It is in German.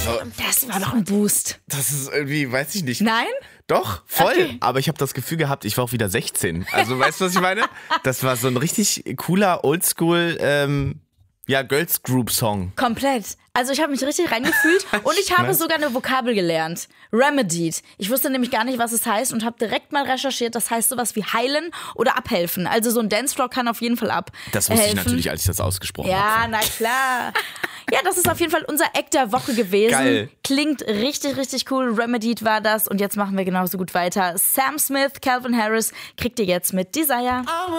Also, Das war doch ein Boost. das ist irgendwie, weiß ich nicht. Nein? Doch, voll. Okay. Aber ich habe das Gefühl gehabt, ich war auch wieder 16. Also, weißt du, was ich meine? Das war so ein richtig cooler Oldschool, Girls Group Song. Komplett. Also ich habe mich richtig reingefühlt und ich habe sogar eine Vokabel gelernt. Remedied. Ich wusste nämlich gar nicht, was es heißt und habe direkt mal recherchiert. Das heißt sowas wie heilen oder abhelfen. Also so ein Dancefloor kann auf jeden Fall abhelfen. Das wusste ich natürlich, als ich das ausgesprochen habe. Ja, na klar. Ja, das ist auf jeden Fall unser Eck der Woche gewesen. Geil. Klingt richtig, richtig cool. Remedied war das und jetzt machen wir genauso gut weiter. Sam Smith, Calvin Harris kriegt ihr jetzt mit Desire.